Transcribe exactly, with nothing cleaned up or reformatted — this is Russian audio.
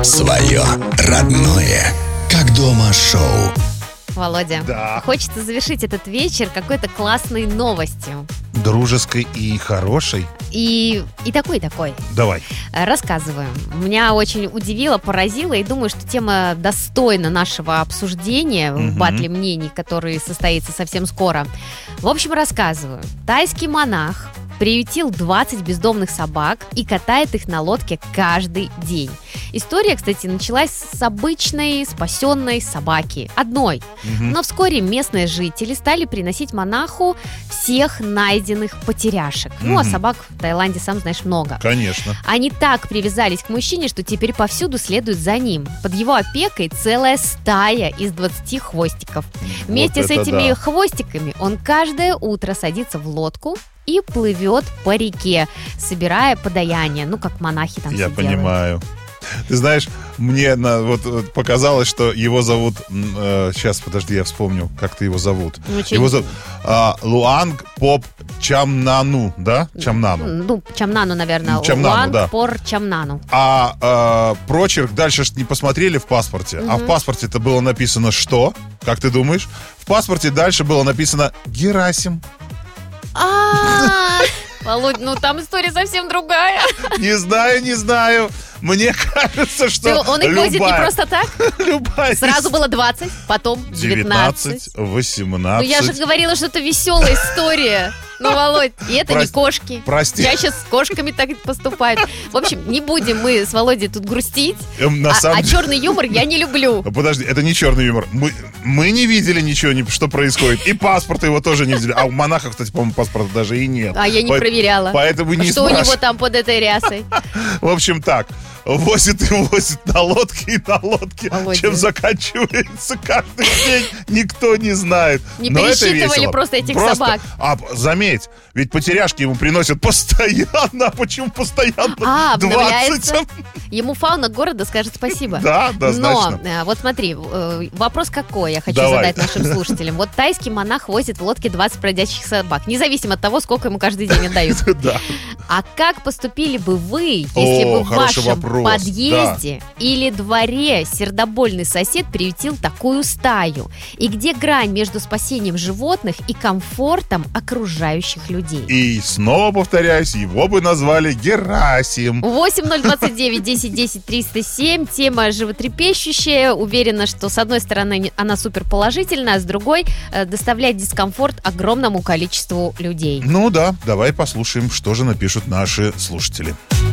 Свое родное, как дома шоу. Володя, Да. хочется завершить этот вечер какой-то классной новостью. Дружеской и хорошей. И, и такой, и такой. Давай. Рассказываю. Меня очень удивило, поразило, и думаю, что тема достойна нашего обсуждения в Мгм. батле мнений, который состоится совсем скоро. В общем, рассказываю. Тайский монах приютил двадцать бездомных собак и катает их на лодке каждый день. История, кстати, началась с обычной спасенной собаки. Одной. Мгм. Но вскоре местные жители стали приносить монаху всех найденных потеряшек. Ну, а Мгм. собак в Таиланде, сам знаешь, много. Конечно. Они так привязались к мужчине, что теперь повсюду следуют за ним. Под его опекой целая стая из двадцати хвостиков. Вместе Вот с это этими да. хвостиками он каждое утро садится в лодку и плывет по реке, собирая подаяние. Ну, как монахи там Я все делают. понимаю. Ты знаешь, мне на- вот, вот показалось, что его зовут... м, э, сейчас, подожди, я вспомню, как ты его зовут. Ну, чё- Его зовут а, Луанг Поп Чамнану, да? Чамнану. Ну, Чамнану, наверное. Чамнану, Луанг да. пор Чамнану. А э, прочерк дальше ж не посмотрели в паспорте. А в паспорте-то было написано что? Как ты думаешь? В паспорте дальше было написано Герасим. А, Володь, ну там история совсем другая. Не знаю, не знаю. Мне кажется, что Он их возит не любая, просто так. любая Сразу было двадцать, потом девятнадцать. девятнадцать, восемнадцать. Ну я же говорила, что это веселая история. Ну, Володь, и это не Прости- кошки. прости. Чаще с кошками так и поступают. В общем, не будем мы с Володей тут грустить. Эм, На А, самом а деле... черный юмор я не люблю. Подожди, это не черный юмор. Мы, мы не видели ничего, не- что происходит. И паспорта его тоже не видели. А у монаха, кстати, по-моему, паспорта даже и нет. А я не По- проверяла. Поэтому не Что у него спрашивай. там под этой рясой? В общем, так. Возит и возит на лодке и на лодке. Володя. Чем заканчивается каждый день, никто не знает. Не Но это пересчитывали весело. просто этих собак. А, заметь, ведь потеряшки ему приносят постоянно. А почему постоянно? А, обновляется. двадцать? Ему фауна города скажет спасибо. Да, Но, однозначно. э, вот смотри, э, вопрос какой я хочу Давай. задать нашим слушателям. Вот тайский монах возит в лодке двадцать бродячих собак, независимо от того, сколько ему каждый день отдают. Да. А как поступили бы вы, если О, бы в хороший вашем вопрос, подъезде или дворе сердобольный сосед приютил такую стаю? И где грань между спасением животных и комфортом окружающих людей? И снова повторяюсь, его бы назвали Герасим. восемь ноль двадцать девять десять десять триста семь. Тема животрепещущая. Уверена, что с одной стороны не- она супер положительная, а с другой э, доставляет дискомфорт огромному количеству людей. Ну да, давай послушаем, что же напишут наши слушатели.